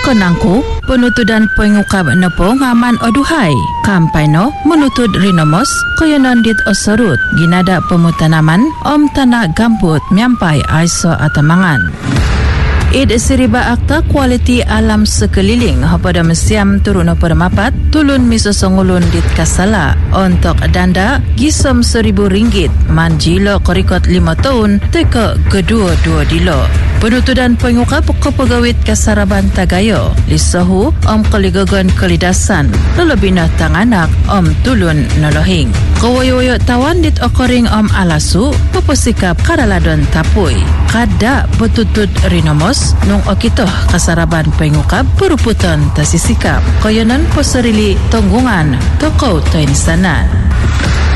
Konangku, penutudan pengukab nepo ngaman oduhai. Kampai no menutud rinomos koyonon dit osorut ginada pemutanaman om tanah gambut nyampai aiso atamangan. Id seriba akta kualiti alam sekeliling pada mesiam turun pada mapat tulun miso songulun dit kasala untuk danda gisom RM1,000 manjilo korikot 5 tahun teka kedua-dua dilo. Penutudan pengukap kepegawit kasaraban Tagayo lisahu om keligagan kelidasan lelebina tanganak om tulun nolohing. Kawayo-wayo tawan dit okoring om alasu peposikap karaladon tapui. Kada betutut rinomos nung okitoh kasaraban pengukap peruputan tasisikap. Koyonan poserili tonggungan toko toinsanan.